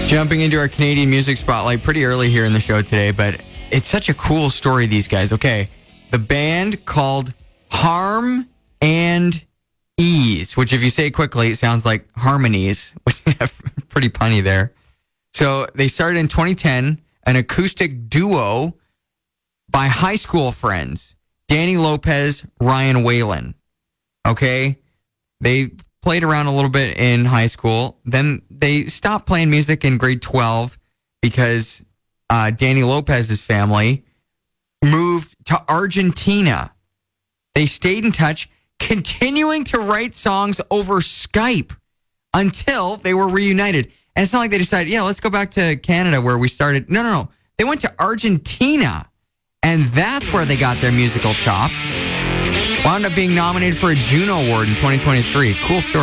Jumping into our Canadian music spotlight pretty early here in the show today, but it's such a cool story, these guys. Okay, the band called Harm and Ease, which if you say it quickly, it sounds like harmonies, which is pretty punny there. So they started in 2010, an acoustic duo by high school friends, Danny Lopez, Ryan Whalen. Okay, they played around a little bit in high school. Then they stopped playing music in grade 12 because Danny Lopez's family moved to Argentina. They stayed in touch, continuing to write songs over Skype until they were reunited. And it's not like they decided, yeah, let's go back to Canada where we started. No. They went to Argentina, and that's where they got their musical chops. Wound up being nominated for a Juno Award in 2023. Cool story.